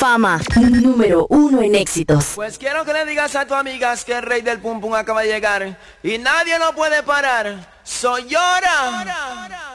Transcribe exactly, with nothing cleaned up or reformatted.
fama, número uno en éxitos. Pues quiero que le digas a tus amigas que el rey del pum pum acaba de llegar y nadie lo puede parar. Soy Llora.